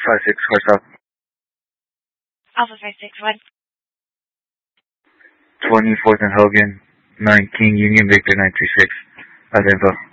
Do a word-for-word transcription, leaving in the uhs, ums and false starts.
five six, horse up. Alpha five six one. twenty-fourth and Hogan, nine King Union Victor nine three six. That's info.